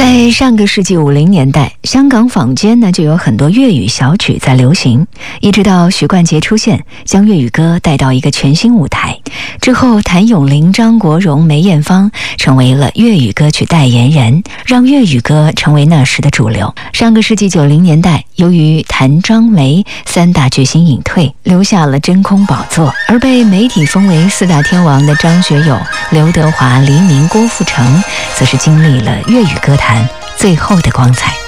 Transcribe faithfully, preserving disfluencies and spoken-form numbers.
在上个世纪五零年代，香港坊间呢就有很多粤语小曲在流行，一直到许冠杰出现，将粤语歌带到一个全新舞台。之后，谭咏麟、张国荣、梅艳芳成为了粤语歌曲代言人，让粤语歌成为那时的主流。上个世纪九零年代，由于谭、张、梅三大巨星隐退，留下了真空宝座，而被媒体封为四大天王的张学友、刘德华、黎明、郭富城，则是经历了粤语歌坛最后的光彩。